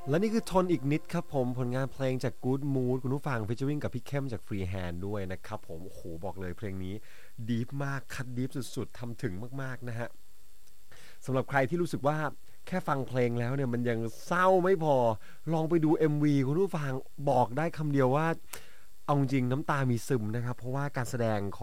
และนี่คือทนอีกนิดครับผมผลงานเพลงจาก Good Mood คุณผู้ฟังฟีเจอริ่งกับพี่เข้มจาก Freehand ด้วยนะครับผมโอ้โหบอกเลยเพลงนี้ดีฟมากคัดดีฟสุดๆทำถึงมากๆนะฮะสำหรับใครที่รู้สึกว่าแค่ฟังเพลงแล้วเนี่ยมันยังเศร้าไม่พอลองไปดู MV คุณผู้ฟังบอกได้คำเดียวว่าเอาจริงน้ำตามีซึมนะครับเพราะว่าการแสดงของ